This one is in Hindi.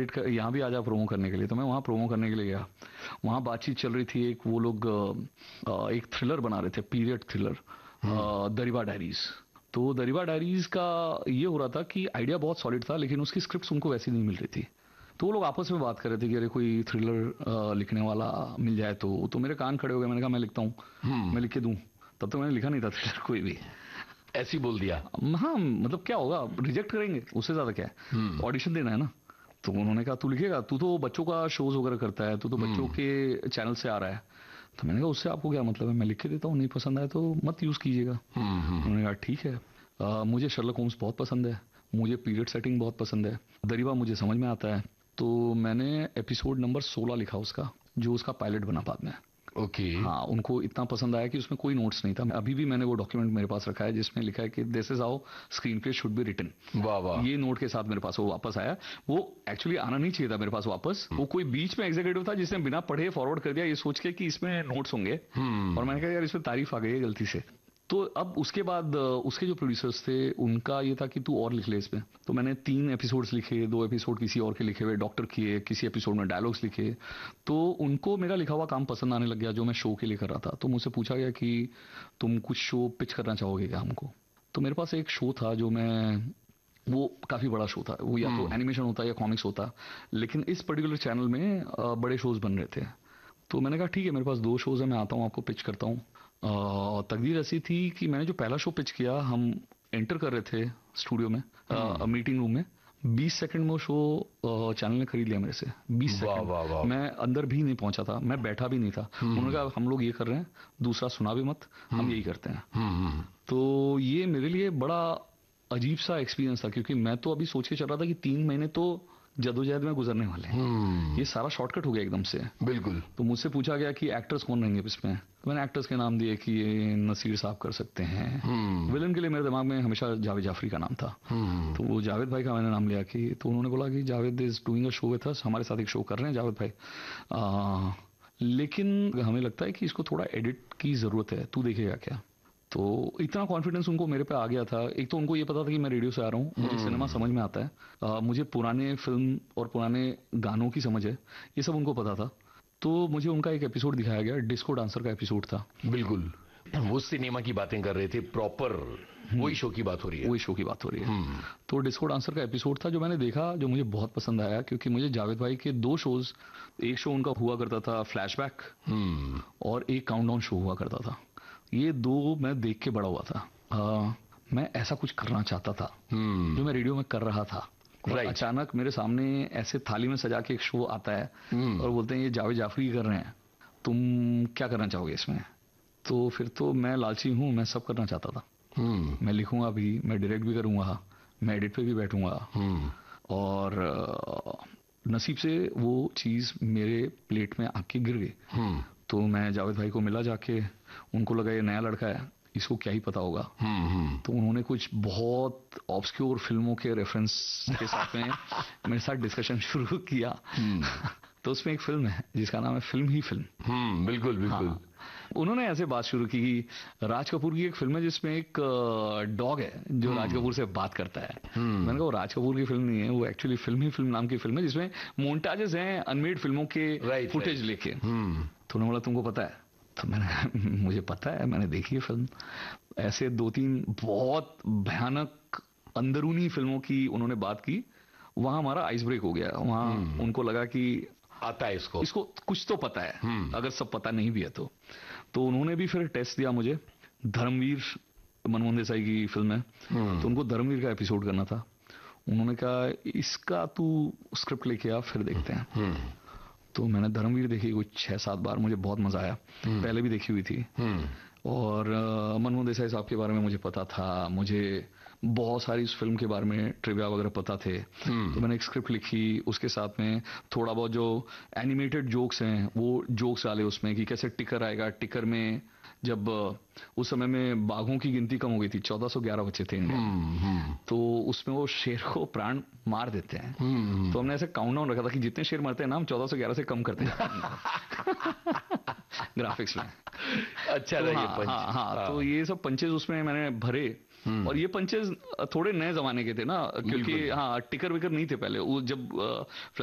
एडिट कर, यहाँ भी आ जा प्रोमो करने के लिए। तो मैं वहाँ प्रोमो करने के लिए गया। वहाँ बातचीत चल रही थी, एक वो लोग एक थ्रिलर बना रहे थे, पीरियड थ्रिलर, दरिबा डायरीज। तो दरिबा डायरीज का ये हो रहा था कि आइडिया बहुत सॉलिड था, लेकिन उसकी स्क्रिप्ट उनको वैसी नहीं मिल रही थी। तो वो लोग आपस में बात कर रहे थे कि अरे कोई थ्रिलर लिखने वाला मिल जाए तो मेरे कान खड़े हो गए। मैंने कहा मैं लिखता हूँ, मैं लिख के दूँ। तब तो मैंने लिखा नहीं था थ्रिलर कोई भी। ऐसी बोल दिया? हाँ, मतलब क्या होगा, रिजेक्ट करेंगे, उससे ज्यादा क्या है, ऑडिशन देना है ना। तो उन्होंने कहा तू लिखेगा, तू तो बच्चों का शोज वगैरह करता है, तू तो बच्चों के चैनल से आ रहा है। तो मैंने कहा उससे आपको क्या मतलब है, मैं लिख के देता हूँ, नहीं पसंद आए तो मत यूज कीजिएगा। उन्होंने कहा ठीक है। मुझे शर्लक होम्स बहुत पसंद है, मुझे पीरियड सेटिंग बहुत पसंद है, दरिबा मुझे समझ में आता है। तो मैंने एपिसोड नंबर 16 लिखा उसका, जो उसका पायलट बना बाद में। ओके। हाँ, उनको इतना पसंद आया कि उसमें कोई नोट्स नहीं था। अभी भी मैंने वो डॉक्यूमेंट मेरे पास रखा है जिसमें लिखा है कि this is how screen play should be written. वाह वाह। ये नोट के साथ मेरे पास वो वापस आया। वो एक्चुअली आना नहीं चाहिए था मेरे पास वापस। वो कोई बीच में एग्जीक्यूटिव था जिसने बिना पढ़े फॉरवर्ड कर दिया, ये सोच के कि इसमें नोट्स होंगे। और मैंने कहा यार इसमें तारीफ आ गई है गलती से। तो अब उसके बाद उसके जो प्रोड्यूसर्स थे उनका ये था कि तू और लिख ले इसमें। तो मैंने 3 एपिसोड्स लिखे, 2 एपिसोड किसी और के लिखे हुए डॉक्टर किए, किसी एपिसोड में डायलॉग्स लिखे। तो उनको मेरा लिखा हुआ काम पसंद आने लग गया जो मैं शो के लिए कर रहा था। तो मुझसे पूछा गया कि तुम कुछ शो पिच करना चाहोगे क्या हमको। तो मेरे पास एक शो था जो मैं, वो काफी बड़ा शो था, वो या तो एनिमेशन होता या कॉमिक्स होता, लेकिन इस पर्टिकुलर चैनल में बड़े शोज बन रहे थे। तो मैंने कहा ठीक है, मेरे पास 2 शोज है, मैं आता हूँ आपको पिच करता हूँ। तकदीर ऐसी थी कि मैंने जो पहला शो पिच किया, हम एंटर कर रहे थे स्टूडियो में, मीटिंग रूम में, 20 सेकंड में वो शो चैनल ने खरीद लिया मेरे से। 20 सेकंड। वाह वाह। मैं अंदर भी नहीं पहुंचा था, मैं बैठा भी नहीं था। उन्होंने कहा हम लोग ये कर रहे हैं, दूसरा सुना भी मत, हम यही करते हैं। तो ये मेरे लिए बड़ा अजीब सा एक्सपीरियंस था, क्योंकि मैं तो अभी सोच के चल रहा था कि 3 महीने तो जदोजहद में गुजरने वाले हैं। ये सारा शॉर्टकट हो गया एकदम से। बिल्कुल। तो मुझसे पूछा गया कि एक्टर्स कौन रहेंगे इसमें। तो मैंने एक्टर्स के नाम दिए कि ये नसीर साहब कर सकते हैं। विलन के लिए मेरे दिमाग में हमेशा जावेद जाफरी का नाम था। तो वो जावेद भाई का मैंने नाम लिया कि, तो उन्होंने बोला कि Javed is doing a show with us, हमारे साथ एक शो कर रहे हैं जावेद भाई, लेकिन हमें लगता है कि इसको थोड़ा एडिट की जरूरत है, तू देखेगा क्या। तो इतना कॉन्फिडेंस उनको मेरे पे आ गया था। एक तो उनको ये पता था कि मैं रेडियो से आ रहा हूँ, मुझे सिनेमा समझ में आता है, मुझे पुराने फिल्म और पुराने गानों की समझ है, ये सब उनको पता था। तो मुझे उनका एक एपिसोड दिखाया गया, डिस्को डांसर का एपिसोड था। बिल्कुल, वो सिनेमा की बातें कर रहे थे, प्रॉपर वही शो की बात हो रही है। वही शो की बात हो रही है। तो डिस्को डांसर का एपिसोड था जो मैंने देखा, जो मुझे बहुत पसंद आया, क्योंकि मुझे जावेद भाई के 2 शोज, एक शो उनका हुआ करता था फ्लैशबैक, और एक काउंटडाउन शो हुआ करता था। ये 2 मैं देख के बड़ा हुआ था। मैं ऐसा कुछ करना चाहता था जो मैं रेडियो में कर रहा था। अचानक मेरे सामने ऐसे थाली में सजा के एक शो आता है और बोलते हैं ये जावेद जाफरी कर रहे हैं, तुम क्या करना चाहोगे इसमें। तो फिर तो मैं लालची हूँ, मैं सब करना चाहता था। मैं लिखूंगा भी, मैं डायरेक्ट भी करूंगा, मैं एडिट पे भी बैठूंगा। और नसीब से वो चीज मेरे प्लेट में आके गिर गई। तो मैं जावेद भाई को मिला जाके, उनको लगा ये नया लड़का है, इसको क्या ही पता होगा। तो उन्होंने कुछ बहुत ऑब्सक्योर फिल्मों के रेफरेंस के साथ में मेरे साथ डिस्कशन शुरू किया। तो उसमें एक फिल्म है जिसका नाम है फिल्म ही फिल्म। बिल्कुल बिल्कुल। हाँ, उन्होंने ऐसे बात शुरू की कि राज कपूर की एक फिल्म है जिसमें एक डॉग है जो राज कपूर से बात करता है। मैंने कहा वो राज कपूर की फिल्म नहीं है, वो एक्चुअली फिल्म ही फिल्म नाम की फिल्म है जिसमें मोन्टाजेस हैं अनमेड फिल्मों के फुटेज लेके। तो उन्होंने बोला तुमको पता है। तो मैंने कहा मुझे पता है, मैंने देखी है फिल्म। ऐसे 2-3 बहुत भयानक अंदरूनी फिल्मों की उन्होंने बात की। वहां हमारा आइस ब्रेक हो गया। वहां उनको लगा कि आता है इसको कुछ तो पता है, अगर सब पता नहीं भी है तो। उन्होंने भी फिर टेस्ट दिया मुझे। धर्मवीर मनमोहन देसाई की फिल्म है, तो उनको धर्मवीर का एपिसोड करना था। उन्होंने कहा इसका तू स्क्रिप्ट लेके आ, फिर देखते हैं। तो मैंने धर्मवीर देखी कुछ 6-7 बार, मुझे बहुत मजा आया। पहले भी देखी हुई थी। और मनमोहन देसाई साहब के बारे में मुझे पता था, मुझे बहुत सारी इस फिल्म के बारे में ट्रिविया वगैरह पता थे। तो मैंने एक स्क्रिप्ट लिखी, उसके साथ में थोड़ा बहुत जो एनिमेटेड जोक्स हैं वो जोक्स डाले उसमें, कि कैसे टिकर आएगा, टिकर में जब उस समय में बाघों की गिनती कम हो गई थी, 1411 बच्चे थे इंडिया में, तो उसमें वो शेर को प्राण मार देते हैं। तो हमने ऐसे काउंटडाउन रखा था कि जितने शेर मरते हैं ना हम 1411 से कम करते हैं ग्राफिक्स में। अच्छा तो ये पंच। हाँ, तो ये सब पंचेज उसमें मैंने भरे। और ये पंचेज थोड़े नए जमाने के थे ना, क्योंकि हाँ टिकर विकर नहीं थे पहले। वो जब